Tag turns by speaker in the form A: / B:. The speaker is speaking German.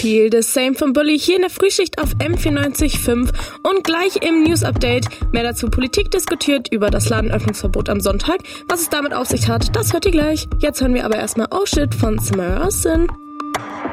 A: Feel the Same von Bully hier in der Frühschicht auf M94.5 und gleich im News-Update mehr dazu. Politik diskutiert über das Ladenöffnungsverbot am Sonntag. Was es damit auf sich hat, das hört ihr gleich. Jetzt hören wir aber erstmal Oh Shit von Samara Sin.